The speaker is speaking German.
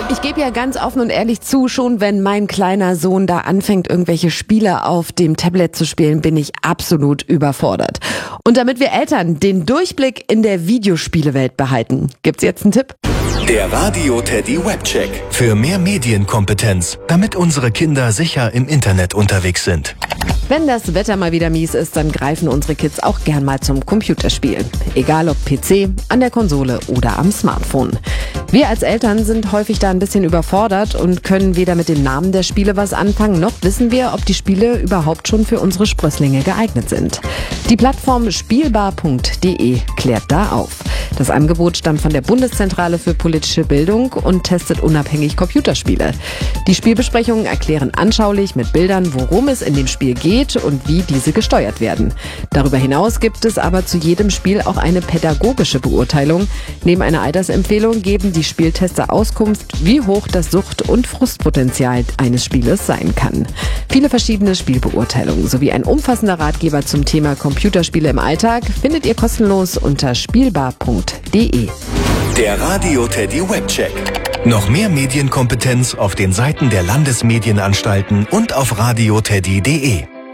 Ich gebe ja ganz offen und ehrlich zu, schon wenn mein kleiner Sohn da anfängt, irgendwelche Spiele auf dem Tablet zu spielen, bin ich absolut überfordert. Und damit wir Eltern den Durchblick in der Videospielewelt behalten, gibt's jetzt einen Tipp? Der Radio Teddy Webcheck. Für mehr Medienkompetenz, damit unsere Kinder sicher im Internet unterwegs sind. Wenn das Wetter mal wieder mies ist, dann greifen unsere Kids auch gern mal zum Computerspiel. Egal ob PC, an der Konsole oder am Smartphone. Wir als Eltern sind häufig da ein bisschen überfordert und können weder mit den Namen der Spiele was anfangen, noch wissen wir, ob die Spiele überhaupt schon für unsere Sprösslinge geeignet sind. Die Plattform Spielbar.de klärt da auf. Das Angebot stammt von der Bundeszentrale für politische Bildung und testet unabhängig Computerspiele. Die Spielbesprechungen erklären anschaulich mit Bildern, worum es in dem Spiel geht und wie diese gesteuert werden. Darüber hinaus gibt es aber zu jedem Spiel auch eine pädagogische Beurteilung. Neben einer Altersempfehlung geben die Spieltester Auskunft, wie hoch das Sucht- und Frustpotenzial eines Spieles sein kann. Viele verschiedene Spielbeurteilungen sowie ein umfassender Ratgeber zum Thema Computerspiele im Alltag findet ihr kostenlos unter spielbar.de. Der Radio Teddy Webcheck. Noch mehr Medienkompetenz auf den Seiten der Landesmedienanstalten und auf radioteddy.de.